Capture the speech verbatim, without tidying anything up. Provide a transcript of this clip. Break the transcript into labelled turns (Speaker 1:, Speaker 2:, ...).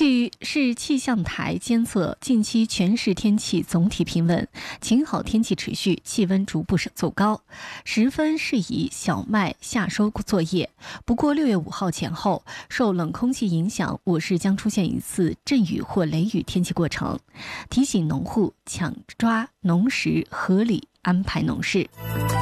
Speaker 1: 据市气象台监测，近期全市天气总体平稳，晴好天气持续，气温逐步走高，十分适宜小麦夏收作业。不过六月五号前后，受冷空气影响，我市将出现一次阵雨或雷雨天气过程，提醒农户抢抓农时，合理安排农事。